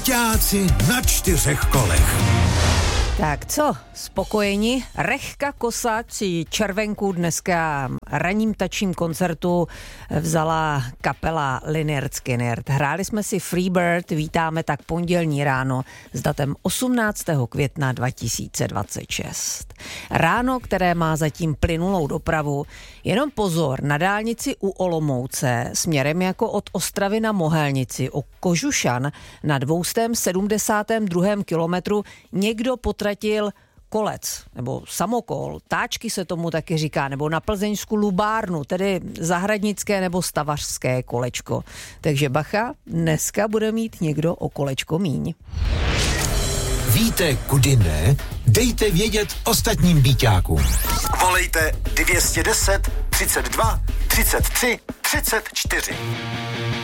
Byťáci na 4 kolech. Tak co, spokojeni? Rechka Kosa či Červenku dneska ranním tačím koncertu vzala kapela Lynyrd Skynyrd. Hráli jsme si Freebird, vítáme tak pondělní ráno s datem 18. května 2026. Ráno, které má zatím plynulou dopravu, jenom pozor, na dálnici u Olomouce směrem jako od Ostravy na Mohelnici o Kožušan na 272. kilometru někdo potratil kolec, nebo samokol, táčky se tomu taky říká, nebo na plzeňsku lubárnu, tedy zahradnické nebo stavařské kolečko. Takže bacha, dneska bude mít někdo o kolečko míň. Víte, kudy ne? Dejte vědět ostatním byťákům. Volejte 210 32 33 34.